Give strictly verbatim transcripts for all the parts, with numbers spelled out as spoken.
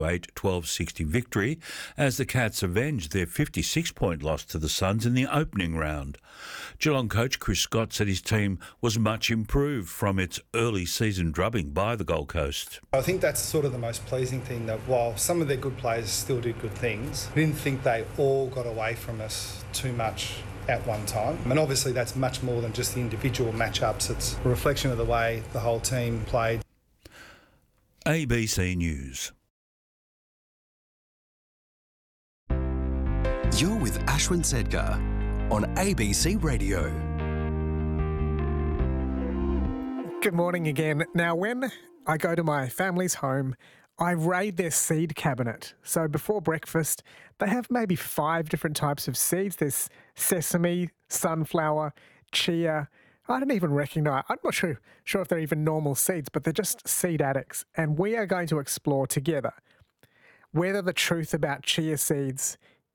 eight twelve sixty victory as the Cats avenged their fifty-six point loss to the Suns in the opening round. Geelong coach Chris Scott said his team was much improved from its early season drubbing by the Gold Coast. I think that's sort of the most pleasing thing, that while some of their good players still did good things, I didn't think they all got away from us too much at one time. And obviously that's much more than just the individual matchups. It's a reflection of the way the whole team played. A B C News. You're with Ashwin Sedgar on A B C Radio. Good morning again. Now, when I go to my family's home, I raid their seed cabinet. So before breakfast, they have maybe five different types of seeds. There's sesame, sunflower, chia. I don't even recognise, I'm not sure, sure if they're even normal seeds, but they're just seed addicts. And we are going to explore together whether the truth about chia seeds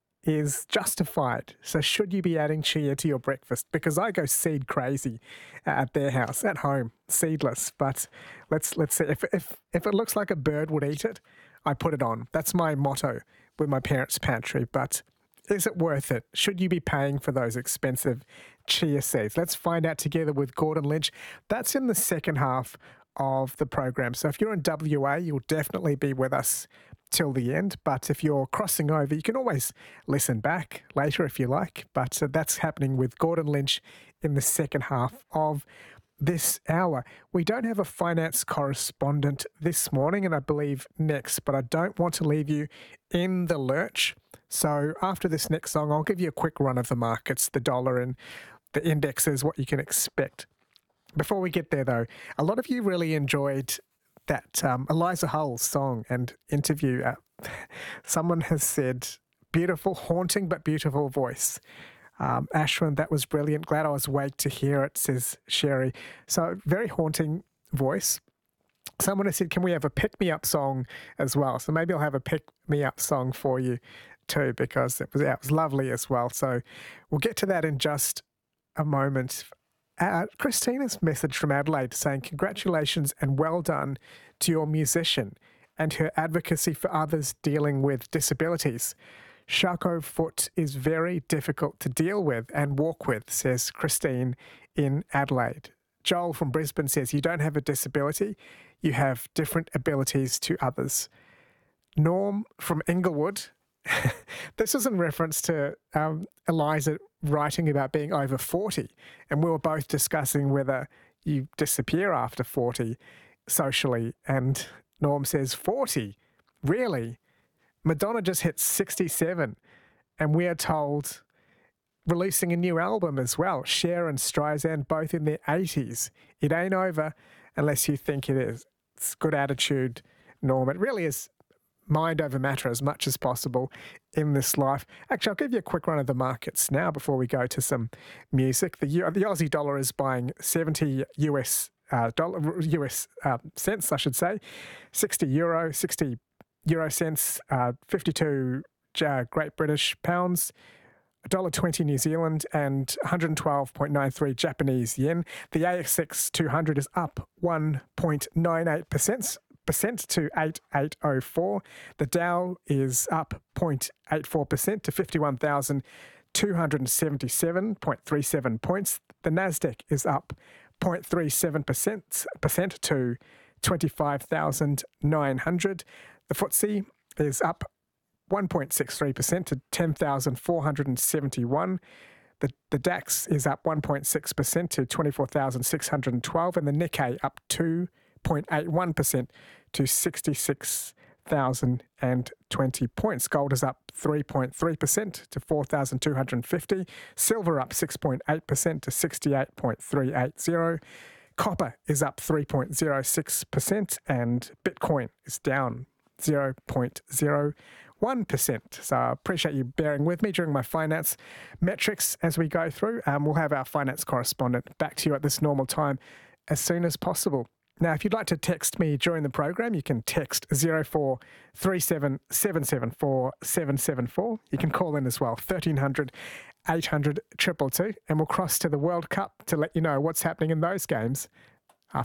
is justified. So should you be adding chia to your breakfast? Because I go seed crazy at their house, at home, seedless. But let's let's see. If, if, if it looks like a bird would eat it, I put it on. That's my motto with my parents' pantry. But is it worth it? Should you be paying for those expensive chia seeds? Let's find out together with Gordon Lynch. That's in the second half of the program. So if you're in W A, you'll definitely be with us till the end. But if you're crossing over, you can always listen back later if you like. But uh, that's happening with Gordon Lynch in the second half of this hour. We don't have a finance correspondent this morning, and I believe next, but I don't want to leave you in the lurch. So after this next song, I'll give you a quick run of the markets, the dollar and the indexes, what you can expect. Before we get there, though, a lot of you really enjoyed that um, Eliza Hull's song and interview. Uh, someone has said, beautiful, haunting, but beautiful voice. Um, Ashwin, that was brilliant. Glad I was awake to hear it, says Sherry. So very haunting voice. Someone has said, can we have a pick-me-up song as well? So maybe I'll have a pick-me-up song for you too, because it was, yeah, it was lovely as well. So we'll get to that in just a moment. Uh, Christina's message from Adelaide saying, congratulations and well done to your musician and her advocacy for others dealing with disabilities. Charcot foot is very difficult to deal with and walk with, says Christine in Adelaide. Joel from Brisbane says, you don't have a disability, you have different abilities to others. Norm from Inglewood, this is in reference to um, Eliza writing about being over forty, and we were both discussing whether you disappear after forty socially, and Norm says, forty? Really? Madonna just hit sixty-seven, and we are told releasing a new album as well. Cher and Streisand both in their eighties. It ain't over unless you think it is. It's good attitude, Norm. It really is mind over matter as much as possible in this life. Actually, I'll give you a quick run of the markets now before we go to some music. The the Aussie dollar is buying seventy U S uh, dollar U S uh, cents, I should say, sixty euro, sixty euro cents, uh, fifty-two uh, Great British pounds, one dollar twenty New Zealand, and one hundred twelve point nine three Japanese yen. The A S X two hundred is up one point nine eight percent. Percent to eight thousand eight hundred four. The Dow is up zero point eight four percent to fifty-one thousand two hundred seventy-seven point three seven points. The Nasdaq is up zero point three seven percent percent to twenty-five thousand nine hundred. The F T S E is up one point six three percent to ten thousand four hundred seventy-one. The, the DAX is up one point six percent to twenty-four thousand six hundred twelve, and the Nikkei up two point eight one percent to sixty-six thousand twenty points. Gold is up three point three percent to four thousand two hundred fifty. Silver up six point eight percent to sixty-eight point three eight zero. Copper is up three point zero six percent, and Bitcoin is down zero point zero one percent. So I appreciate you bearing with me during my finance metrics as we go through. Um, we'll have our finance correspondent back to you at this normal time as soon as possible. Now, if you'd like to text me during the program, you can text zero four three seven seven seven four seven seven four. You can call in as well, thirteen hundred eight hundred two two two, and we'll cross to the World Cup to let you know what's happening in those games